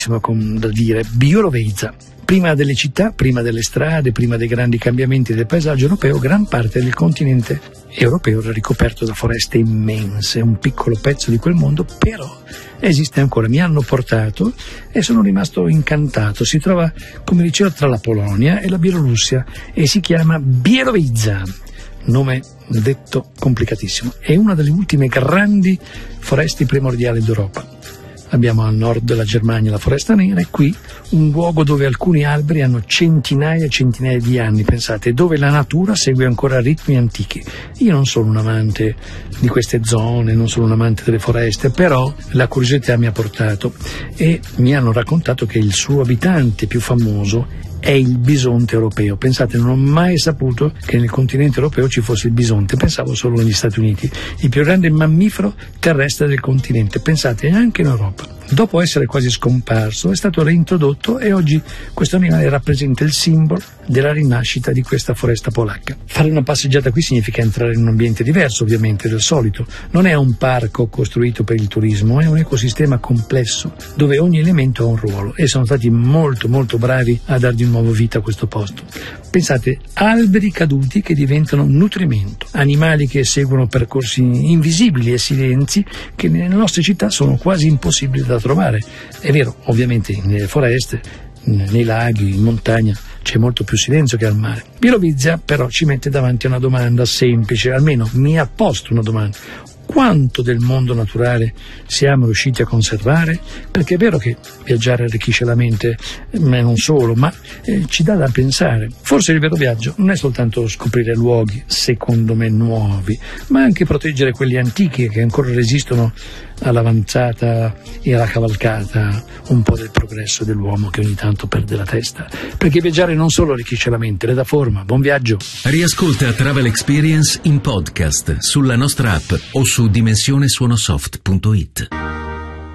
da dire, Bielovezza. Prima delle città, prima delle strade, prima dei grandi cambiamenti del paesaggio europeo, gran parte del continente europeo era ricoperto da foreste immense, un piccolo pezzo di quel mondo, però esiste ancora. Mi hanno portato e sono rimasto incantato. Si trova, come dicevo, tra la Polonia e la Bielorussia e si chiama Bielovezza, nome detto complicatissimo. È una delle ultime grandi foreste primordiali d'Europa. Abbiamo a nord della Germania la foresta nera e qui un luogo dove alcuni alberi hanno centinaia e centinaia di anni, pensate, dove la natura segue ancora ritmi antichi. Io non sono un amante di queste zone, non sono un amante delle foreste, però la curiosità mi ha portato e mi hanno raccontato che il suo abitante più famoso è il bisonte europeo. Pensate, non ho mai saputo che nel continente europeo ci fosse il bisonte, pensavo solo negli Stati Uniti, il più grande mammifero terrestre del continente, pensate, anche in Europa. Dopo essere quasi scomparso è stato reintrodotto e oggi questo animale rappresenta il simbolo della rinascita di questa foresta polacca. Fare una passeggiata qui significa entrare in un ambiente diverso ovviamente del solito. Non è un parco costruito per il turismo, è un ecosistema complesso dove ogni elemento ha un ruolo e sono stati molto molto bravi a dar di nuovo vita a questo posto. Pensate, alberi caduti che diventano nutrimento, animali che seguono percorsi invisibili e silenzi che nelle nostre città sono quasi impossibili da trovare. È vero, ovviamente nelle foreste, nei laghi, in montagna c'è molto più silenzio che al mare. Bielovezza però ci mette davanti a una domanda semplice, almeno mi ha posto una domanda: quanto del mondo naturale siamo riusciti a conservare? Perché è vero che viaggiare arricchisce la mente, ma non solo, ma ci dà da pensare. Forse il vero viaggio non è soltanto scoprire luoghi, secondo me, nuovi, ma anche proteggere quelli antichi che ancora resistono all'avanzata e alla cavalcata un po' del progresso dell'uomo che ogni tanto perde la testa. Perché viaggiare non solo arricchisce la mente, le dà forma. Buon viaggio! Riascolta Travel Experience in podcast sulla nostra app o su dimensionesuonosoft.it.